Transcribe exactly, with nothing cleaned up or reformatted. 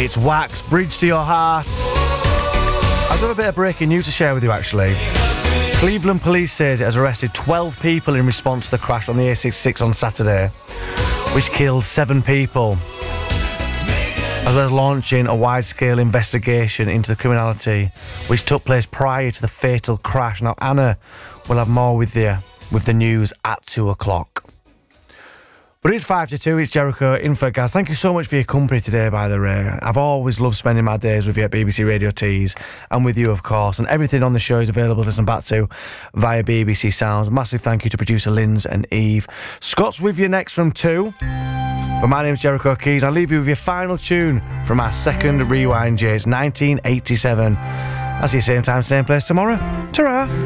It's Wax, Bridge to Your Heart. I've got a bit of breaking news to share with you, actually. Cleveland police says it has arrested twelve people in response to the crash on the A sixty-six on Saturday, which killed seven people, as well as launching a wide-scale investigation into the criminality which took place prior to the fatal crash. Now, Anna will have more with you with the news at two o'clock. But it's five to two, it's Jericho in for Gaz. Thank you so much for your company today, by the way. I've always loved spending my days with you at B B C Radio Tees, and with you, of course. And everything on the show is available to listen back to via B B C Sounds. Massive thank you to producer Linz and Eve. Scott's with you next from two. But my name's Jericho Keys. I'll leave you with your final tune from our second Rewind J. It's nineteen eighty-seven. I'll see you same time, same place tomorrow. Ta-ra!